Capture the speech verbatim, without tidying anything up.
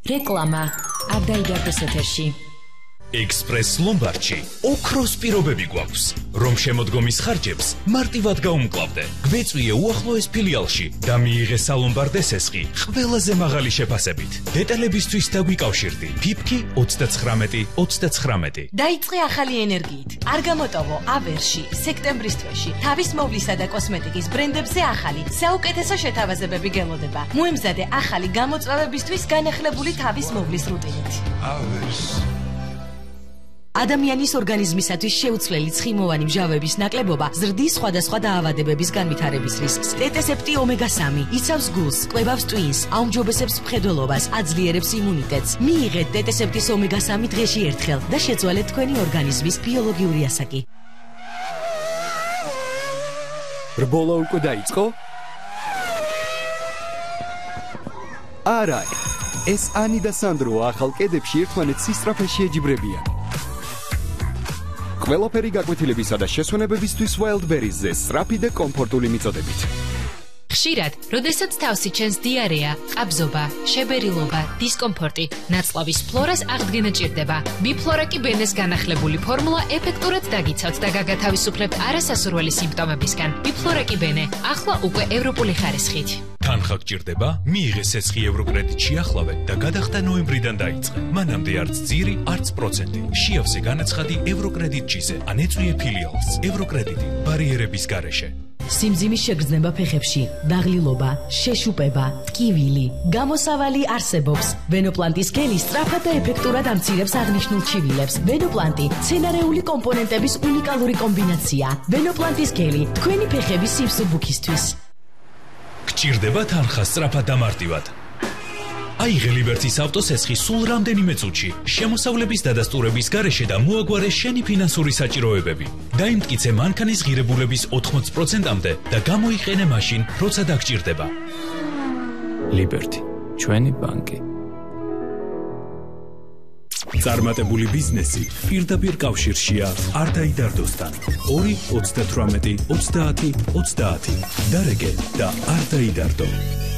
რეკლამა არ დაიდარდეს ეთერში. Express Lombardში ოქროს პირობები გვაქვს, რომ შემოდგომის ხარჯებს მარტივად გაუმკლავდე. გვეწვიე უახლოეს ფილიალში და მიიღე სალომბარდე სესხი ყველაზე მაღალი შეფასებით. დეტალებისთვის დაგვიკავშირდი ფიფკი ოცდაცხრამეტი ოცდაცხრამეტი. დაიწყე ახალი ენერგიით. არ გამოტოვო ავერში, სექტემბრის თვეში. თავის მოვლისა და კოსმეტიკის ბრენდებზე ახალი, საუკეთესო შეთავაზებები გელოდება. მოემზადე ახალი გამოწვევებისთვის განახლებული თავის მოვლის რუტინით. ავერს ადამიანის ორგანიზმისათვის შეუცვლელი ცხიმოვანი მჟავების ნაკლებობა ზრდის სხვადასხვა დაავადებების განვითარების რისკს. ტეტესეპტი ომეგა სამი იცავს გულს, კვებავს ტვინს, აუმჯობესებს მხედველობას, აძლიერებს იმუნიტეტს. მიიღეთ ტეტესეპტის ომეგა სამი დღეში ერთხელ და შეძვალეთ თქვენი ორგანიზმის ბიოლოგიური ასაკი. რბოლა უკვე დაიწყო? არა, ეს ანი და სანდრო ახალ კედებში ერთმანეთს სისწრაფეში ეჯიბრებიან. ყველაფერი გაკვეთილებისა და შესვენებებისთვის Wildberries-ზე სწრაფი და კომფორტული მიწოდებით. ხშირად, როდესაც თავს იჩენს დიარეა, ყაბზობა, შებერილობა, დისკომფორტი, ნაწლავის ფლორას აღდგენა ჭირდება. ბიფლორაკი ბენეს განახლებული ფორმულა ეფექტურად დაგიცავთ და გაგათავისუფლებთ არასასურველი სიმპტომებისგან. ბიფლორაკი ბენე, ახლა უკვე ევროპული ხარისხით. თანხა გჭირდება? მიიღე სესხი ევროკრედიტში ახლავე და გადახდა ნოემბრიდან დაიწყე. მანამდე არც ძირი, არც პროცენტი. შეავსე განაცხადი ევროკრედიტჩიზე. ან ეწვიე ფილიალს. ევროკრედიტი ბარიერების გარეშე. სიმძიმის შეგრძნება ფეხებში, დაღლილობა, შეშუპება, ტკივილი, გამოსავალი არსებობს. ვენოპლანტის გელი სწრაფად და ეფექტურად ამცირებს აღნიშნულ ჩივილებს. ვენოპლანტი მცენარეული კომპონენტების უნიკალური კომბინაცია. ვენოპლანტის გელი თქვენი ფეხების სივსუბუქისთვის. გჭირდება თანხა სწრაფად და მარტივად. აიღე ლიბერტის ავტოსესხი სულ რამდენიმე წუთში, შემოსავლების დადასტურების გარეშე და მოაგვარე შენი ფინანსური საჭიროებები. დაიმტკიცე მანქანის ღირებულების ოთხმოცი პროცენტამდე და გამოიყენე მაშინ, როცა დაგჭირდება. ლიბერტი, ჩვენი ბანკი. წარმატებული ბიზნესი პირდაპირ კავშირშია არ დაიდარდოსთან. ორი ოცდათვრამეტი ოცდაათი ოცდაათი. დარეგე და არ დაიდარდო.